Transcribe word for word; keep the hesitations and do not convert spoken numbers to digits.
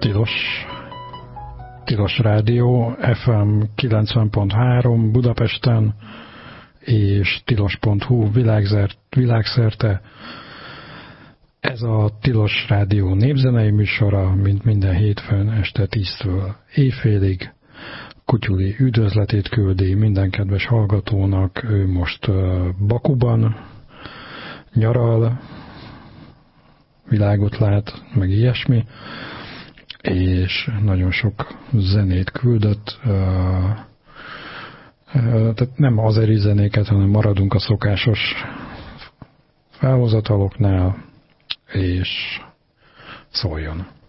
Tilos, Tilos Rádió, ef em kilencven pont három Budapesten, és tilos pont hú világszerte. Ez a Tilos Rádió népzenei műsora, mint minden hétfőn este tíztől éjfélig. Kutyuli üdvözletét küldi minden kedves hallgatónak, ő most uh, Bakuban nyaral, világot lát, meg ilyesmi, és nagyon sok zenét küldött, uh, uh, tehát nem azeri zenéket, hanem maradunk a szokásos felhozataloknál, és szóljon.